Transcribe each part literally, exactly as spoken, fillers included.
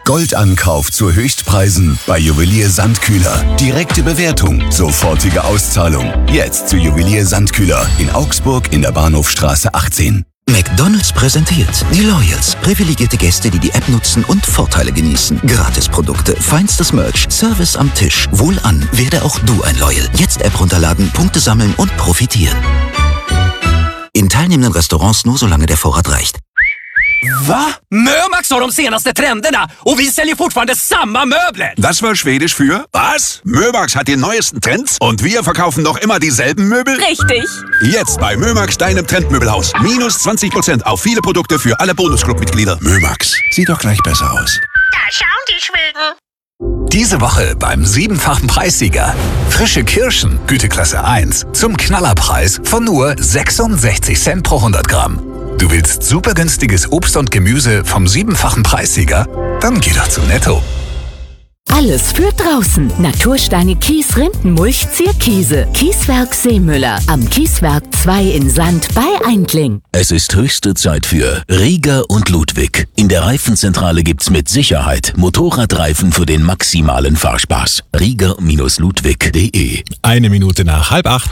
Goldankauf zu Höchstpreisen bei Juwelier Sandkühler. Direkte Bewertung, sofortige Auszahlung. Jetzt zu Juwelier Sandkühler in Augsburg in der Bahnhofstraße achtzehn. McDonald's präsentiert die Loyals. Privilegierte Gäste, die die App nutzen und Vorteile genießen. Gratisprodukte, feinstes Merch, Service am Tisch. Wohlan, werde auch du ein Loyal. Jetzt App runterladen, Punkte sammeln und profitieren. In teilnehmenden Restaurants nur solange der Vorrat reicht. Va? Mömax har de senaste trenderna och vi säljer fortfarande samma möbler. Das war Schwedisch für was? Mömax hat die neuesten Trends und wir verkaufen noch immer dieselben Möbel? Richtig. Jetzt bei Mömax, deinem Trendmöbelhaus. Minus zwanzig Prozent auf viele Produkte für alle Bonusclub-Mitglieder. Mömax, sieht doch gleich besser aus. Da schauen die Schweden. Diese Woche beim siebenfachen Preissieger. Frische Kirschen, Güteklasse eins, zum Knallerpreis von nur sechsundsechzig Cent pro hundert Gramm. Du willst super günstiges Obst und Gemüse vom siebenfachen Preissieger? Dann geh doch zu Netto. Alles für draußen. Natursteine, Kies, Rindenmulch, Zierkiese. Kieswerk Seemüller. Am Kieswerk zwei in Sand bei Eindling. Es ist höchste Zeit für Rieger und Ludwig. In der Reifenzentrale gibt's mit Sicherheit Motorradreifen für den maximalen Fahrspaß. Rieger Ludwig punkt de. Eine Minute nach halb acht.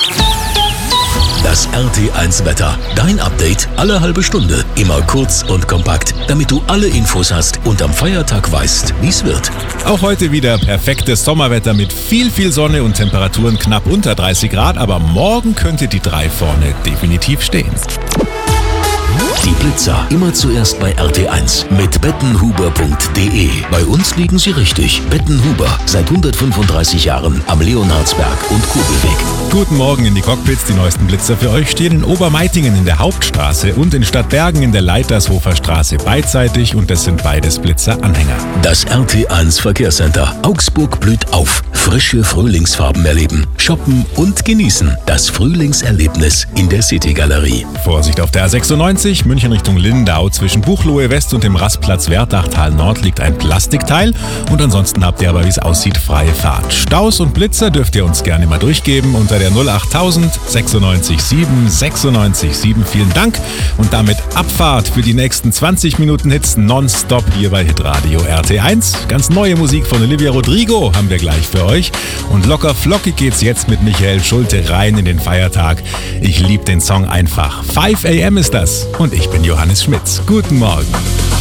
Das R T eins Wetter. Dein Update alle halbe Stunde. Immer kurz und kompakt, damit du alle Infos hast und am Feiertag weißt, wie's wird. Auch heute wieder perfektes Sommerwetter mit viel, viel Sonne und Temperaturen knapp unter dreißig Grad. Aber morgen könnte die drei vorne definitiv stehen. Die Blitzer immer zuerst bei R T eins mit bettenhuber punkt de. Bei uns liegen sie richtig. Bettenhuber, seit hundertfünfunddreißig Jahren am Leonhardsberg und Kugelweg. Guten Morgen in die Cockpits. Die neuesten Blitzer für euch stehen in Obermeitingen in der Hauptstraße und in Stadtbergen in der Leitershofer Straße beidseitig, und das sind beides Blitzer-Anhänger. Das R T eins Verkehrscenter. Augsburg blüht auf. Frische Frühlingsfarben erleben, shoppen und genießen. Das Frühlingserlebnis in der City-Galerie. Vorsicht auf der A sechsundneunzig, München Richtung Lindau. Zwischen Buchloe West und dem Rastplatz Werdachtal Nord liegt ein Plastikteil. Und ansonsten habt ihr aber, wie es aussieht, freie Fahrt. Staus und Blitzer dürft ihr uns gerne mal durchgeben unter der null achttausend sechsundneunzig sieben sechsundneunzig sieben. Vielen Dank. Und damit Abfahrt für die nächsten zwanzig Minuten Hits nonstop hier bei Hitradio R T eins. Ganz neue Musik von Olivia Rodrigo haben wir gleich für euch. Und locker flockig geht's jetzt mit Michael Schulte rein in den Feiertag. Ich lieb den Song einfach. fünf a m ist das. Und ich bin Johannes Schmitz. Guten Morgen.